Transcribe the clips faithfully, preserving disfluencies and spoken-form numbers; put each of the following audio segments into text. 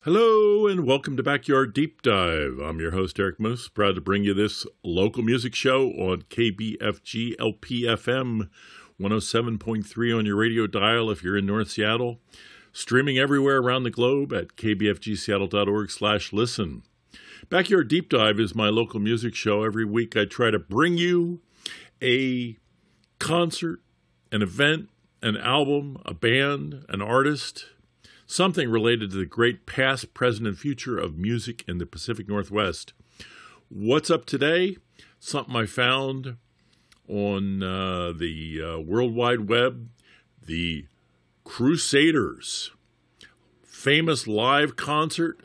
Hello and welcome to Backyard Deep Dive. I'm your host, Eric Moose, proud to bring you this local music show on K B F G L P F M one oh seven point three on your radio dial if you're in North Seattle, streaming everywhere around the globe at k b f g seattle dot org slash listen. Backyard Deep Dive is my local music show. Every week I try to bring you a concert, an event, an album, a band, an artist, something related to the great past, present, and future of music in the Pacific Northwest. What's up today? Something I found on uh, the uh, World Wide Web. The Crusaders. Famous live concert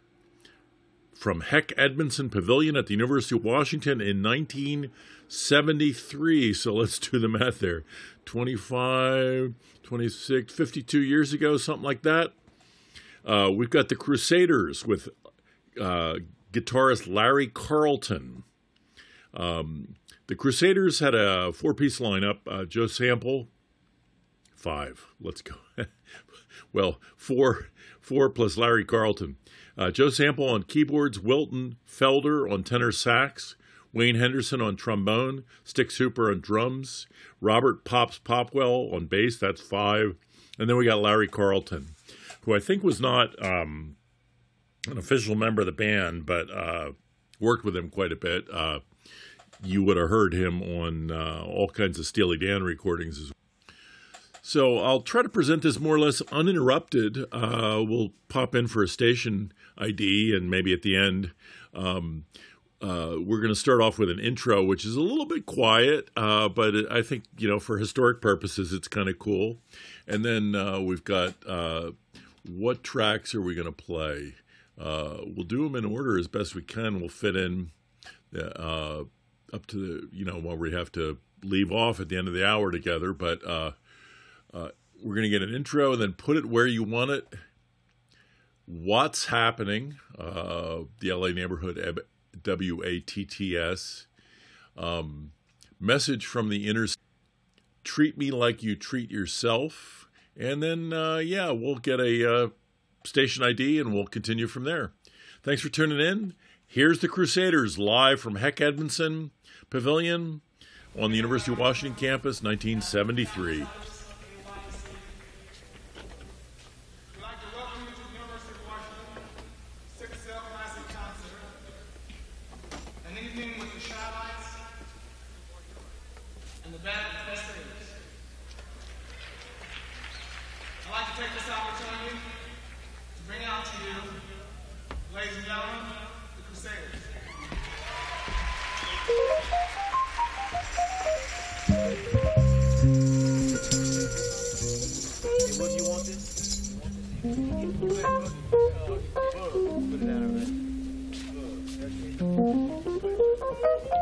from Heck Edmondson Pavilion at the University of Washington in nineteen seventy-three. So let's do the math there. twenty-five, twenty-six, fifty-two years ago, something like that. Uh, we've got the Crusaders with uh, guitarist Larry Carlton. Um, the Crusaders had a four-piece lineup. Uh, Joe Sample, five. Let's go. well, four, four plus Larry Carlton. Uh, Joe Sample on keyboards, Wilton Felder on tenor sax, Wayne Henderson on trombone, Sticks Hooper on drums, Robert Pops Popwell on bass, that's five. And then we got Larry Carlton, who I think was not um, an official member of the band, but uh, worked with him quite a bit. Uh, you would have heard him on uh, all kinds of Steely Dan recordings as well. So I'll try to present this more or less uninterrupted. Uh, we'll pop in for a station I D, and maybe at the end, um, uh, we're going to start off with an intro, which is a little bit quiet, uh, but I think, you know, for historic purposes, it's kind of cool. And then uh, we've got uh, what tracks are we going to play? Uh, we'll do them in order as best we can. We'll fit in uh, up to the, you know, while we have to leave off at the end of the hour together, but uh, Uh, we're going to get an intro and then put it where you want it. What's happening? Uh, the L A neighborhood, W A T T S. Um, message from the inner. Treat me like you treat yourself. And then, uh, yeah, we'll get a uh, station I D and we'll continue from there. Thanks for tuning in. Here's the Crusaders live from Heck Edmondson Pavilion on the University of Washington campus, nineteen seventy-three. Put it out already.